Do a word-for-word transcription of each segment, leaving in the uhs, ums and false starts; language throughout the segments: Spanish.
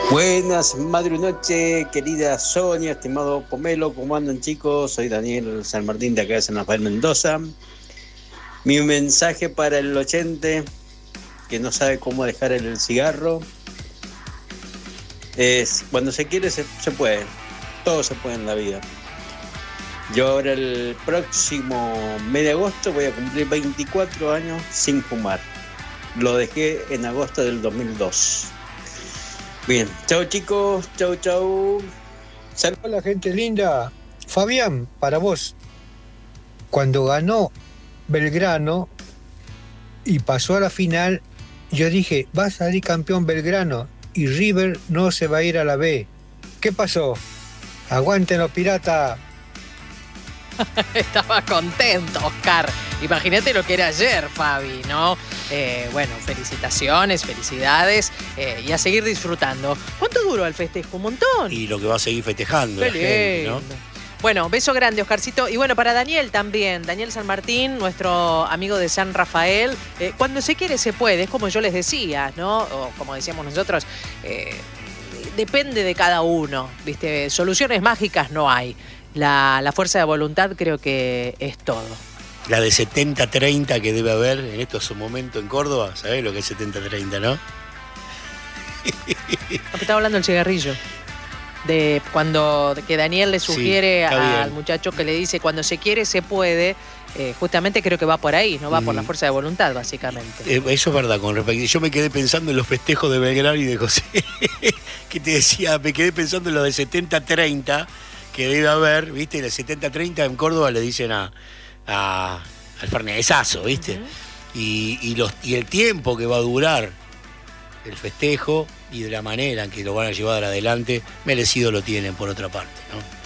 Buenas, madre noche, querida Sonia, estimado Pomelo, ¿cómo andan chicos? Soy Daniel San Martín de acá de San Rafael, Mendoza. Mi mensaje para el ochenta que no sabe cómo dejar el cigarro es: cuando se quiere se, se puede, todo se puede en la vida. Yo ahora el próximo mes de agosto voy a cumplir veinticuatro años sin fumar. Lo dejé en agosto del dos mil dos. Bien, chau chicos, chau chau. Sal- Hola gente linda. Fabián, para vos, cuando ganó Belgrano y pasó a la final, yo dije, va a salir campeón Belgrano y River no se va a ir a la B. ¿Qué pasó? Aguanten los piratas. Estaba contento, Oscar. Imagínate lo que era ayer, Fabi, ¿no? Eh, bueno, felicitaciones, felicidades eh, y a seguir disfrutando. ¿Cuánto duró el festejo? Un montón. Y lo que va a seguir festejando Qué la gente, ¿no? lindo. Bueno, beso grande, Oscarcito. Y bueno, para Daniel también, Daniel San Martín, nuestro amigo de San Rafael. Eh, cuando se quiere se puede, es como yo les decía, ¿no? O como decíamos nosotros, eh, depende de cada uno, ¿viste? Soluciones mágicas no hay. La, la fuerza de voluntad creo que es todo. La de setenta treinta que debe haber en estos momentos en Córdoba, ¿sabés lo que es setenta treinta, no? Estaba hablando del cigarrillo. De cuando que Daniel le sugiere sí, al muchacho que le dice cuando se quiere se puede, eh, justamente creo que va por ahí, no va mm. por la fuerza de voluntad, básicamente. Eh, eso es verdad, con respecto. Yo me quedé pensando en los festejos de Belgrano y de José, que te decía, me quedé pensando en los de setenta treinta que debe haber, ¿viste? El setenta treinta en Córdoba le dicen a, a al fernesazo, ¿viste? Uh-huh. y, y, los, y el tiempo que va a durar el festejo y de la manera en que lo van a llevar adelante, merecido lo tienen por otra parte, ¿no?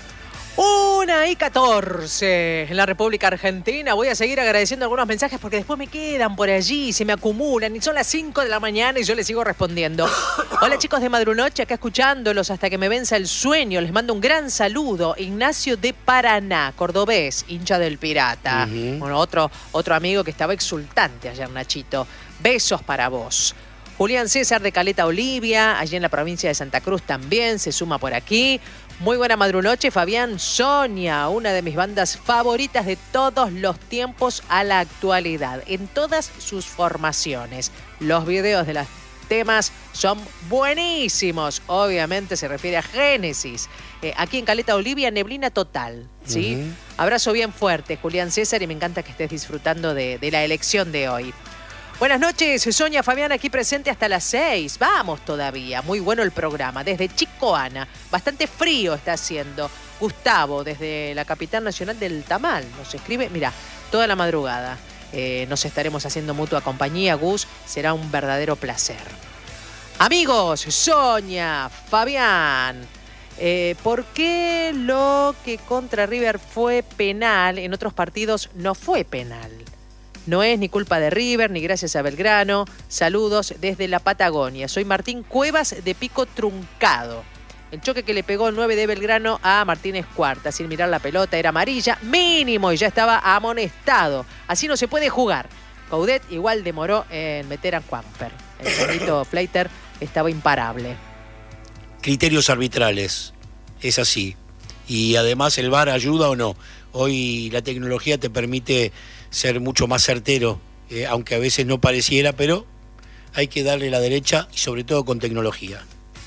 Una y catorce en la República Argentina. Voy a seguir agradeciendo algunos mensajes porque después me quedan por allí, se me acumulan y son las cinco de la mañana y yo les sigo respondiendo. Hola chicos de Madrunoche, acá escuchándolos hasta que me venza el sueño. Les mando un gran saludo. Ignacio de Paraná, cordobés, hincha del Pirata. Uh-huh. Bueno, otro, otro amigo que estaba exultante ayer, Nachito. Besos para vos. Julián César de Caleta Olivia, allí en la provincia de Santa Cruz también, se suma por aquí. Muy buena madrunoche, Fabián. Sonia, una de mis bandas favoritas de todos los tiempos a la actualidad, en todas sus formaciones. Los videos de los temas son buenísimos. Obviamente se refiere a Génesis. Eh, aquí en Caleta Olivia, neblina total, ¿sí? Uh-huh. Abrazo bien fuerte, Julián César, y me encanta que estés disfrutando de, de la elección de hoy. Buenas noches, Sonia, Fabián, aquí presente hasta las seis. Vamos todavía. Muy bueno el programa. Desde Chicoana. Bastante frío está haciendo. Gustavo, desde la capital nacional del Tamal. Nos escribe, mira, toda la madrugada. Eh, nos estaremos haciendo mutua compañía, Gus. Será un verdadero placer. Amigos, Sonia, Fabián. Eh, ¿Por qué lo que contra River fue penal en otros partidos no fue penal? No es ni culpa de River, ni gracias a Belgrano. Saludos desde la Patagonia. Soy Martín Cuevas de Pico Truncado. El choque que le pegó el nueve de Belgrano a Martínez Cuarta, sin mirar la pelota, era amarilla, mínimo, y ya estaba amonestado. Así no se puede jugar. Coudet igual demoró en meter a Quamper. El señorito Fleiter estaba imparable. Criterios arbitrales, es así. Y además el V A R ayuda o no. Hoy la tecnología te permite ser mucho más certero, eh, aunque a veces no pareciera, pero hay que darle la derecha y sobre todo con tecnología.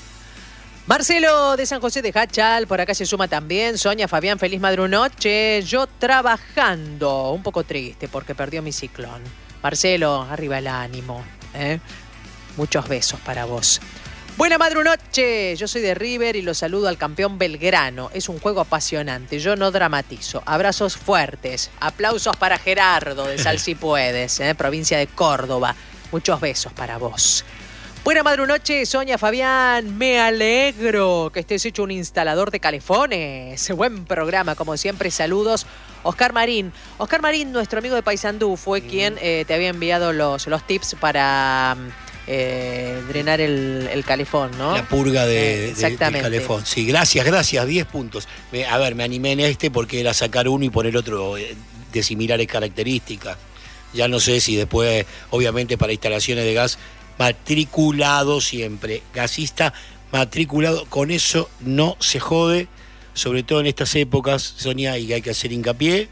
Marcelo de San José de Hachal, por acá se suma también. Sonia, Fabián, feliz madrunoche. Yo trabajando, un poco triste porque perdió mi ciclón. Marcelo, arriba el ánimo, ¿eh? Muchos besos para vos. Buena madrunoche, yo soy de River y los saludo al campeón Belgrano. Es un juego apasionante, yo no dramatizo. Abrazos fuertes, aplausos para Gerardo de Sal Si Puedes, ¿eh? Provincia de Córdoba. Muchos besos para vos. Buena madrunoche, Sonia, Fabián, me alegro que estés hecho un instalador de calefones. Buen programa, como siempre, saludos. Oscar Marín. Oscar Marín, nuestro amigo de Paysandú, fue mm. quien eh, te había enviado los, los tips para... Eh, drenar el, el calefón, ¿no? La purga de, eh, exactamente. de, del calefón. Sí, gracias, gracias, diez puntos. Me, a ver, me animé en este porque era sacar uno y poner otro eh, de similares características. Ya no sé si después, obviamente para instalaciones de gas, matriculado siempre, gasista matriculado. Con eso no se jode, sobre todo en estas épocas, Sonia, y hay que hacer hincapié,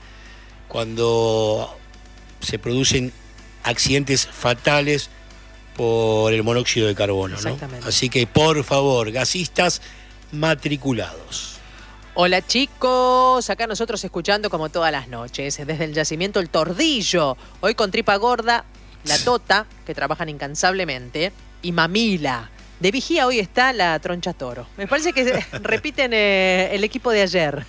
cuando se producen accidentes fatales por el monóxido de carbono, ¿no? Así que, por favor, gasistas matriculados. Hola chicos, acá nosotros escuchando como todas las noches, desde el yacimiento El Tordillo, hoy con Tripa Gorda, La Tota, que trabajan incansablemente, y Mamila. De vigía hoy está la Troncha Toro. Me parece que repiten eh, el equipo de ayer.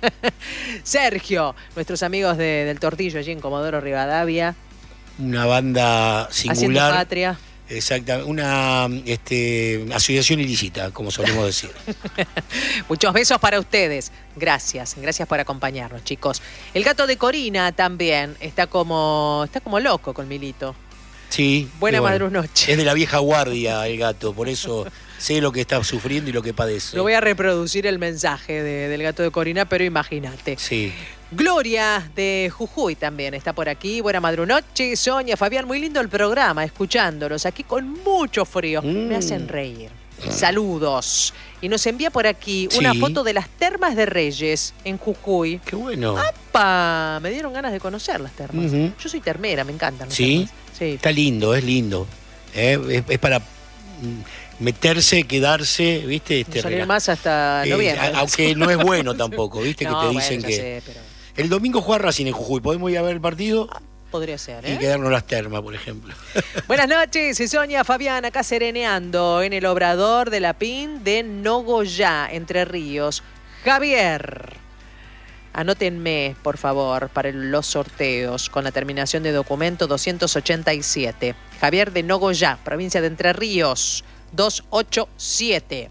Sergio, nuestros amigos de, del Tordillo allí en Comodoro Rivadavia. Una banda singular. Haciendo patria. Exactamente, una este, asociación ilícita, como solemos decir. Muchos besos para ustedes. Gracias, gracias por acompañarnos, chicos. El gato de Corina también está como, está como loco con Milito. Sí. Buena bueno, madrugnoche. Es de la vieja guardia el gato, por eso sé lo que está sufriendo y lo que padece. No voy a reproducir el mensaje de, del gato de Corina, pero imagínate. Sí. Gloria de Jujuy también está por aquí. Buena madrugnoche, Sonia, Fabián, muy lindo el programa, escuchándolos aquí con mucho frío. Mm. Me hacen reír. Saludos. Y nos envía por aquí sí. una foto de las termas de Reyes en Jujuy. Qué bueno. ¡Apa! Me dieron ganas de conocer las termas. Uh-huh. Yo soy termera, me encantan las ¿Sí? termas. Sí. Está lindo, es lindo. ¿Eh? Es, es para meterse, quedarse, ¿viste? Este, salir más hasta eh, noviembre. Aunque no es bueno tampoco, ¿viste? No, que te bueno, dicen que... sé, pero... El domingo juega Racing en Jujuy. ¿Podemos ir a ver el partido? Ah, podría ser, ¿eh? Y quedarnos las termas, por ejemplo. Buenas noches, Sonia, Fabián, acá sereneando en el obrador de la P I N de Nogoyá, Entre Ríos. Javier, anótenme, por favor, para los sorteos con la terminación de documento doscientos ochenta y siete. Javier de Nogoyá, provincia de Entre Ríos, doscientos ochenta y siete.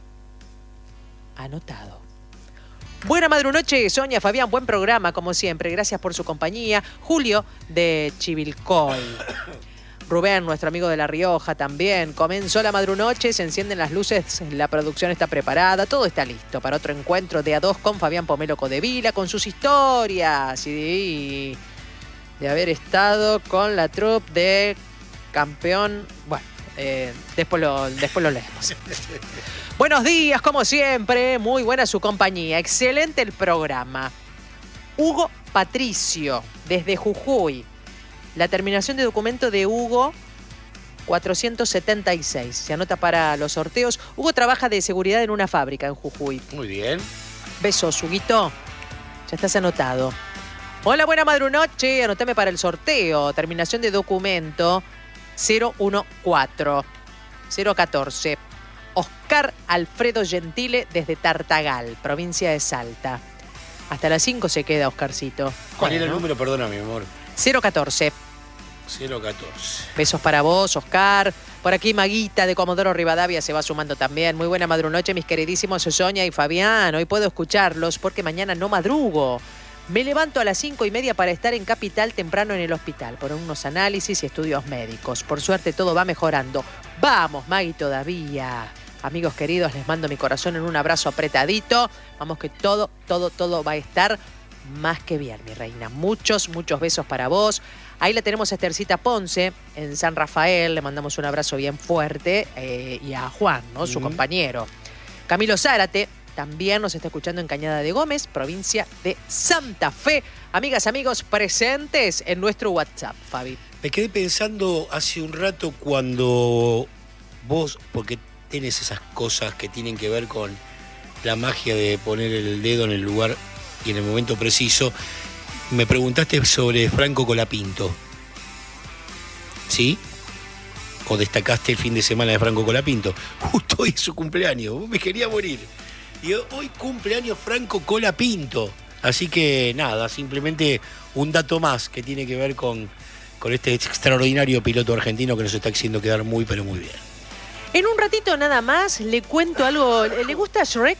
Anotado. Buena madrugnoche, Sonia, Fabián, buen programa, como siempre. Gracias por su compañía. Julio, de Chivilcoy. Rubén, nuestro amigo de La Rioja, también. Comenzó la madrugnoche, se encienden las luces, la producción está preparada, todo está listo para otro encuentro de a dos con Fabián Pomelo Codevila, con sus historias y de haber estado con la troupe de campeón. Bueno, eh, después, lo, después lo leemos. Buenos días, como siempre, muy buena su compañía, excelente el programa. Hugo Patricio, desde Jujuy. La terminación de documento de Hugo, cuatrocientos setenta y seis. Se anota para los sorteos. Hugo trabaja de seguridad en una fábrica en Jujuy. Muy bien. Besos, Huguito. Ya estás anotado. Hola, buena madrugnoche. Anotame para el sorteo. Terminación de documento cero catorce. cero catorce. Oscar Alfredo Gentile desde Tartagal, provincia de Salta. Hasta las cinco se queda, Oscarcito. ¿Cuál bueno. era el número? Perdona, mi amor. cero catorce. cero catorce. Besos para vos, Oscar. Por aquí Maguita de Comodoro Rivadavia se va sumando también. Muy buena madrugnoche, mis queridísimos Sonia y Fabián. Hoy puedo escucharlos porque mañana no madrugo. Me levanto a las cinco y media para estar en Capital temprano en el hospital por unos análisis y estudios médicos. Por suerte todo va mejorando. Vamos, Magui, todavía. Amigos queridos, les mando mi corazón en un abrazo apretadito. Vamos que todo, todo, todo va a estar más que bien, mi reina. Muchos, muchos besos para vos. Ahí la tenemos a Estercita Ponce, en San Rafael. Le mandamos un abrazo bien fuerte. Eh, y a Juan, ¿no? Su mm. compañero. Camilo Zárate también nos está escuchando en Cañada de Gómez, provincia de Santa Fe. Amigas, amigos, presentes en nuestro WhatsApp, Fabi. Me quedé pensando hace un rato cuando vos, porque tenés esas cosas que tienen que ver con la magia de poner el dedo en el lugar y en el momento preciso, me preguntaste sobre Franco Colapinto. ¿Sí? ¿O destacaste el fin de semana de Franco Colapinto? Justo hoy es su cumpleaños, me quería morir. Y hoy cumpleaños Franco Colapinto. Así que nada, simplemente un dato más que tiene que ver con, con este extraordinario piloto argentino que nos está haciendo quedar muy, pero muy bien. En un ratito nada más le cuento algo. ¿Le gusta Shrek?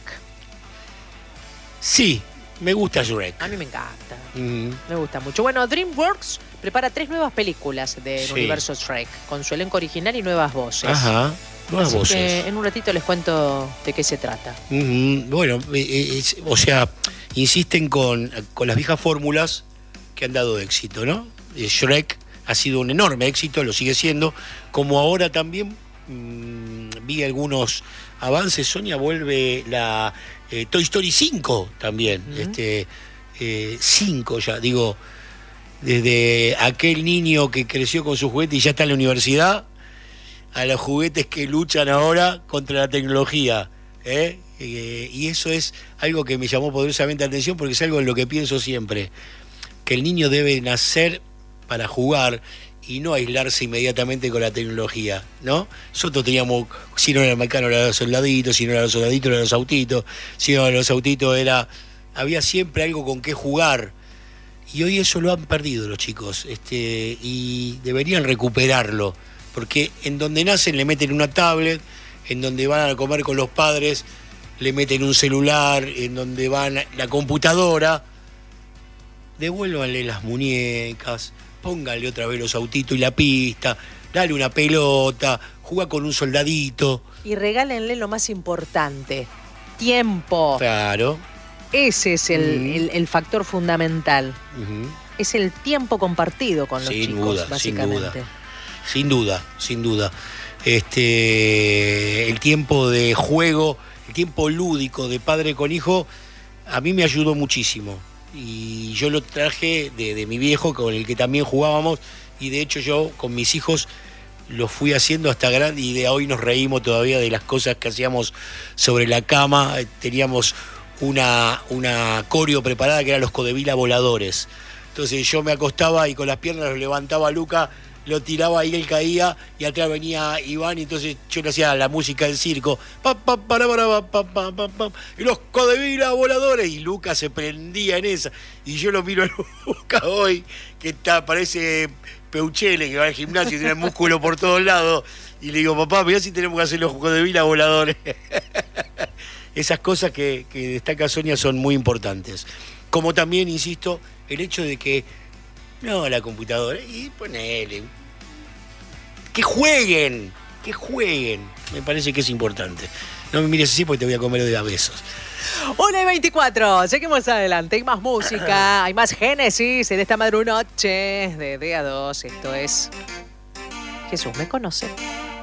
Sí, me gusta Shrek. A mí me encanta. Mm. Me gusta mucho. Bueno, DreamWorks prepara tres nuevas películas del sí. universo Shrek, con su elenco original y nuevas voces. Ajá, nuevas Así voces. Que en un ratito les cuento de qué se trata. Mm-hmm. Bueno, es, o sea, insisten con, con las viejas fórmulas que han dado éxito, ¿no? Shrek ha sido un enorme éxito, lo sigue siendo, como ahora también... vi algunos avances. Sonia vuelve la eh, Toy Story cinco también. Uh-huh. Este, eh, cinco ya, digo, desde aquel niño que creció con su juguete y ya está en la universidad, a los juguetes que luchan ahora contra la tecnología. ¿eh? Eh, y eso es algo que me llamó poderosamente la atención, porque es algo en lo que pienso siempre, que el niño debe nacer para jugar y no aislarse inmediatamente con la tecnología, ¿no? Nosotros teníamos, si no era el mecano era los soldaditos, si no eran los soldaditos eran los autitos, si no eran los autitos era... Había siempre algo con qué jugar, y hoy eso lo han perdido los chicos, este, y deberían recuperarlo, porque en donde nacen le meten una tablet, en donde van a comer con los padres le meten un celular, en donde van la computadora. Devuélvanle las muñecas, pónganle otra vez los autitos y la pista, dale una pelota, juega con un soldadito. Y regálenle lo más importante, tiempo. Claro. Ese es el, uh-huh. el, el factor fundamental. Uh-huh. Es el tiempo compartido con los sin chicos, duda, básicamente. Sin duda, sin duda, sin duda. Este, el tiempo de juego, el tiempo lúdico de padre con hijo, a mí me ayudó muchísimo. Y yo lo traje de, de mi viejo, con el que también jugábamos, y de hecho yo con mis hijos lo fui haciendo hasta grande, y de hoy nos reímos todavía de las cosas que hacíamos sobre la cama. Teníamos una, una coreo preparada que eran los codevila voladores. Entonces yo me acostaba y con las piernas lo levantaba a Luca, lo tiraba y él caía, y atrás venía Iván, y entonces yo le hacía la música del circo, pa, pa, para, para, pa, pa, pa, pa, y los codevila voladores, y Lucas se prendía en esa, y yo lo miro a Lucas hoy, que está, parece Peuchele, que va al gimnasio y tiene músculo por todos lados, y le digo, papá, mirá si tenemos que hacer los codevila voladores. Esas cosas que, que destaca Sonia son muy importantes. Como también, insisto, el hecho de que no, la computadora, y ponele. Que jueguen, que jueguen. Me parece que es importante. No me mires así porque te voy a comer de a besos. una y veinticuatro, seguimos adelante. Hay más música, hay más Génesis en esta madrunoche de D A dos. Esto es Jesús me conoce.